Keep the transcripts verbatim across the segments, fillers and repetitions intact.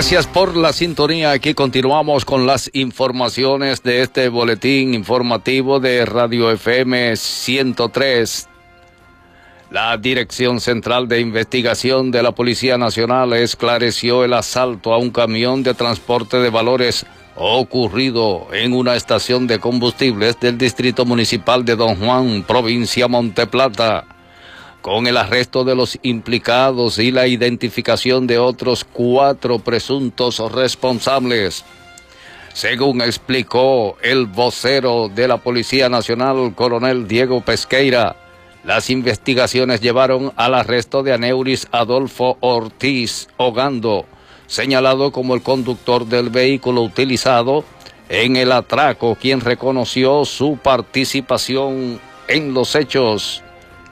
Gracias por la sintonía. Aquí continuamos con las informaciones de este boletín informativo de Radio F M ciento tres. La Dirección Central de Investigación de la Policía Nacional esclareció el asalto a un camión de transporte de valores ocurrido en una estación de combustibles del Distrito Municipal de Don Juan, provincia Monte Plata, con el arresto de los implicados y la identificación de otros cuatro presuntos responsables. Según explicó el vocero de la Policía Nacional, coronel Diego Pesqueira, las investigaciones llevaron al arresto de Aneuris Adolfo Ortiz Ogando, señalado como el conductor del vehículo utilizado en el atraco, quien reconoció su participación en los hechos.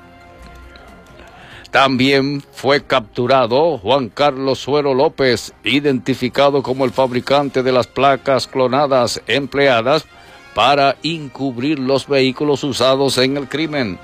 También fue capturado Juan Carlos Suero López, identificado como el fabricante de las placas clonadas empleadas para encubrir los vehículos usados en el crimen.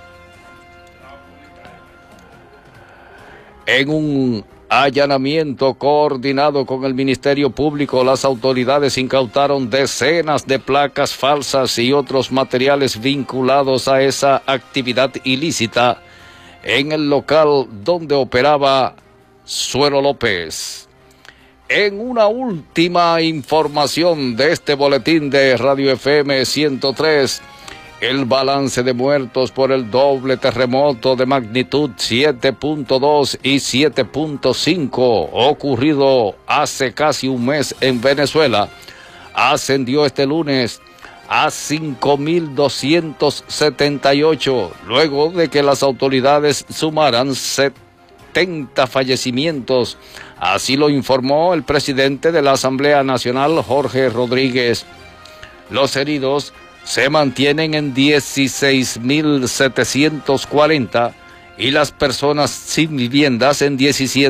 En un allanamiento coordinado con el Ministerio Público, las autoridades incautaron decenas de placas falsas y otros materiales vinculados a esa actividad ilícita en el local donde operaba Suero López. En una última información de este boletín de Radio F M ciento tres, el balance de muertos por el doble terremoto de magnitud siete punto dos y siete punto cinco ocurrido hace casi un mes en Venezuela ascendió este lunes a cinco mil doscientos setenta y ocho, luego de que las autoridades sumaran setenta fallecimientos. Así lo informó el presidente de la Asamblea Nacional, Jorge Rodríguez. Los heridos se mantienen en dieciséis mil setecientos cuarenta y las personas sin viviendas en diecisiete